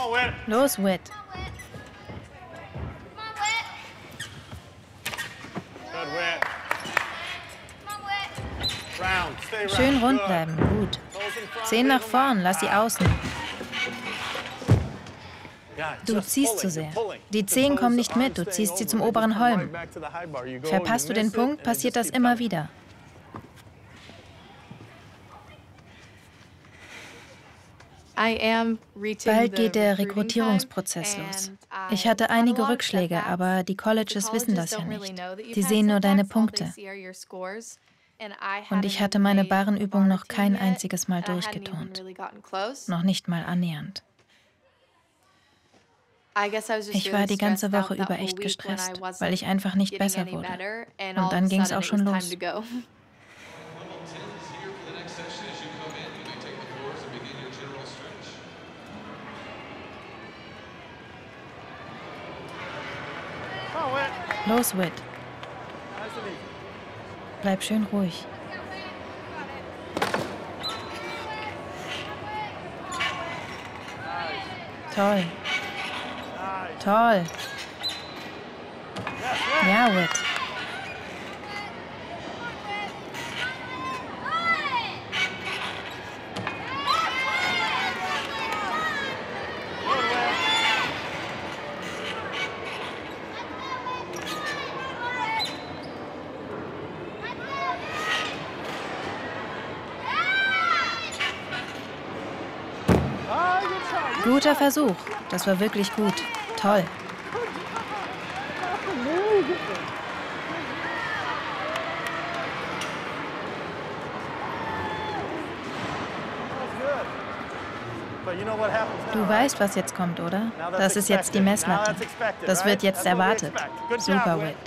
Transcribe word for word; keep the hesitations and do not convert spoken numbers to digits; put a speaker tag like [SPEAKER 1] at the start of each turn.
[SPEAKER 1] Los, Whit. Schön rund bleiben, gut. Zehen nach vorn, lass sie außen. Du ziehst zu sehr. Die Zehen kommen nicht mit, du ziehst sie zum oberen Holm. Verpasst du den Punkt, passiert das immer wieder. Bald geht der Rekrutierungsprozess los. Ich hatte einige Rückschläge, aber die Colleges wissen das ja nicht. Die sehen nur deine Punkte. Und ich hatte meine Barrenübung noch kein einziges Mal durchgeturnt. Noch nicht mal annähernd. Ich war die ganze Woche über echt gestresst, weil ich einfach nicht besser wurde. Und dann ging es auch schon los. Los, Whit. Bleib schön ruhig. Toll. Toll. Ja, Whit. Guter Versuch. Das war wirklich gut. Toll. Du weißt, was jetzt kommt, oder? Das ist jetzt die Messlatte. Das wird jetzt erwartet. Super, Whit.